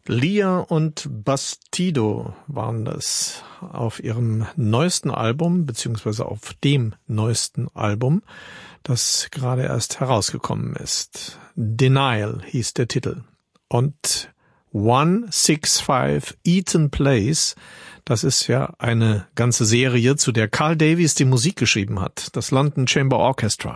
Lia und Bastido waren das auf ihrem neuesten Album, beziehungsweise auf dem neuesten Album, das gerade erst herausgekommen ist. Denial hieß der Titel. Und 165 Eaton Place, das ist ja eine ganze Serie, zu der Carl Davies die Musik geschrieben hat, das London Chamber Orchestra.